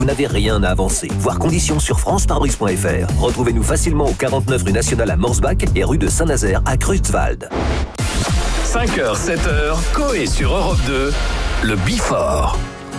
Vous n'avez rien à avancer. Voir conditions sur francepare-brise.fr. Retrouvez-nous facilement au 49 rue Nationale à Morsbach et rue de Saint-Nazaire à Creutzwald. 5h, 7h, Coé sur Europe 2, le Before.